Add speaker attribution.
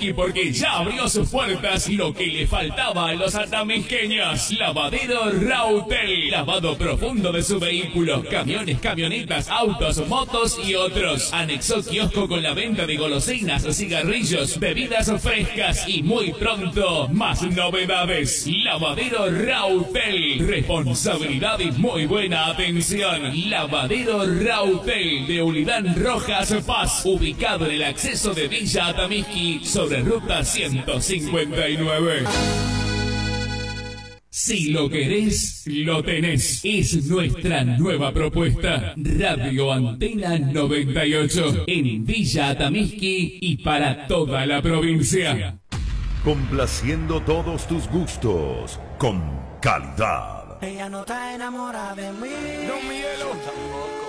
Speaker 1: Atamisqui porque ya abrió sus puertas lo que le faltaba a los atamisqueños. Lavadero Rautel. Lavado profundo de su vehículo, camiones, camionetas, autos, motos y otros. Anexó kiosco con la venta de golosinas, cigarrillos, bebidas frescas y muy pronto más novedades. Lavadero Rautel. Responsabilidad y muy buena atención. Lavadero Rautel de Unidad Rojas Paz, ubicado en el acceso de Villa Atamisqui sobre ruta 159. Si lo querés, lo tenés. Es nuestra nueva propuesta. Radio Antena 98 en Villa Atamisqui y para toda la provincia.
Speaker 2: Complaciendo todos tus gustos con calidad.
Speaker 3: Ella no está enamorada de mí.
Speaker 4: No, Miguelo.